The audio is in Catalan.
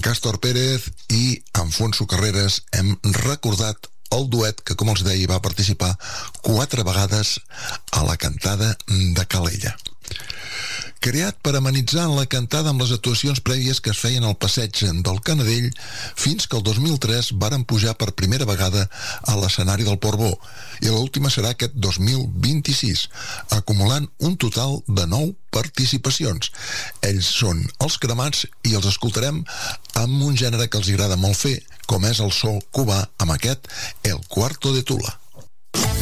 Càstor Pérez i Alfonso Carreras hem recordat el duet que, com els deia, va participar 4 vegades a la cantada de Calella. Creat per amenitzar la cantada amb les actuacions prèvies que es feien al passeig del Canadell, fins que el 2003 varen pujar per primera vegada a l'escenari del Portbou, i l'última serà aquest 2026, acumulant un total de 9 participacions. Ells són els Cremats i els escoltarem amb un gènere que els agrada molt fer, com és el so cubà, amb aquest El Cuarto de Tula.